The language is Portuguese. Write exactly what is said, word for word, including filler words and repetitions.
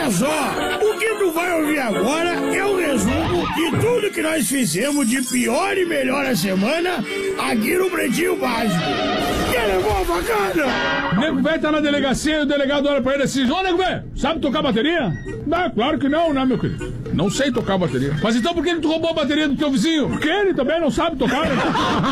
Olha só, o que tu vai ouvir agora é um resumo de tudo que nós fizemos de pior e melhor a semana aqui no Pretinho Básico. Que levou a facada? Nego velho tá na delegacia e o delegado olha pra ele assim: ô, nego velho, sabe tocar bateria? Não, claro que não, né, meu querido? Não sei tocar bateria. Mas então por que tu roubou a bateria do teu vizinho? Porque ele também não sabe tocar, né?